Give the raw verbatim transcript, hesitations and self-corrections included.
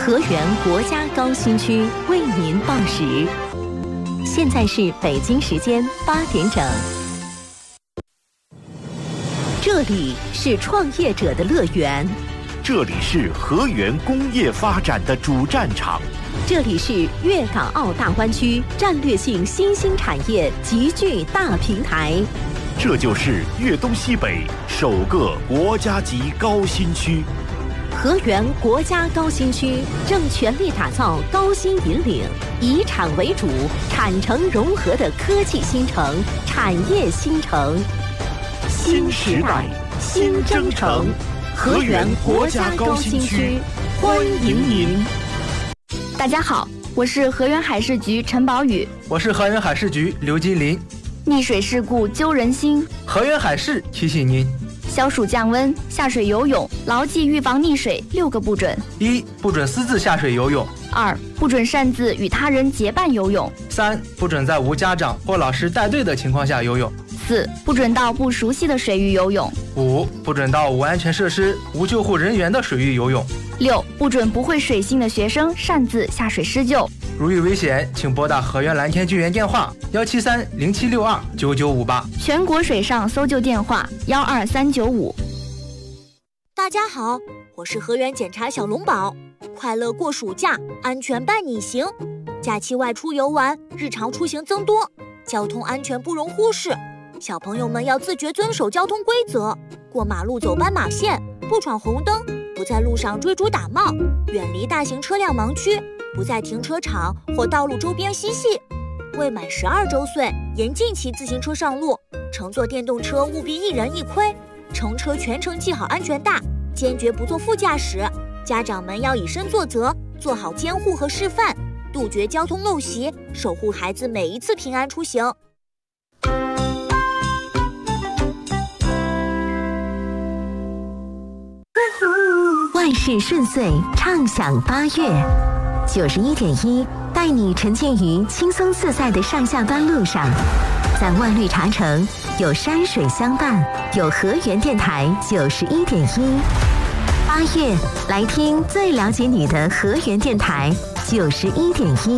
河源国家高新区为您报时，现在是北京时间八点整。这里是创业者的乐园， 这里是河源工业发展的主战场， 这里是粤港澳大湾区战略性新兴产业集聚大平台， 这就是粤东西北首个国家级高新区。 河源国家高新区正全力打造高新引领、以产为主、产城融合的科技新城、产业新城。 新时代，新征程，河源国家高新区，欢迎您。 大家好，我是河源海事局陈宝宇， 我是河源海事局刘金林。 溺水事故揪人心， 河源海事提醒您： 消暑降温，下水游泳，牢记预防溺水六个不准： 一、不准私自下水游泳； 二、不准擅自与他人结伴游泳； 三、不准在无家长或老师带队的情况下游泳； 四、不准到不熟悉的水域游泳； 五、不准到无安全设施、无救护人员的水域游泳； 六、不准不会水性的学生擅自下水施救。 如遇危险，请拨打河源蓝天救援电话幺七三零七六二九九五八， 全国水上搜救电话幺二三九五。 大家好，我是河源检察小龙宝，快乐过暑假，安全伴你行。假期外出游玩，日常出行增多，交通安全不容忽视。小朋友们要自觉遵守交通规则，过马路走斑马线，不闯红灯，不在路上追逐打闹，远离大型车辆盲区，不在停车场或道路周边嬉戏。未满十二周岁，严禁骑自行车上路，乘坐电动车务必一人一盔，乘车全程系好安全带，坚决不做副驾驶。家长们要以身作则，做好监护和示范，杜绝交通陋习，守护孩子每一次平安出行。 万事顺遂，畅享八月。九十一点一带你沉浸于轻松自在的上下班路上，在万绿茶城有山水相伴，有河源电台九十一点一。八月来听最了解你的河源电台九十一点一。